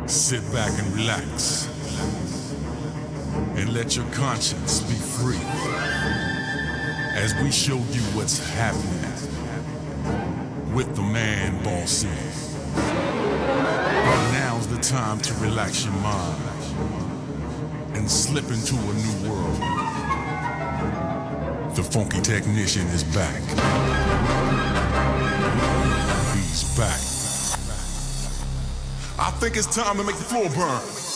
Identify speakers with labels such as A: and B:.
A: Sit back and relax, and let your conscience be free as we show you what's happening with the man Bossy. Now's the time to relax your mind and slip into a new world. The funky technician is back. He's back. I think it's time to make the floor burn.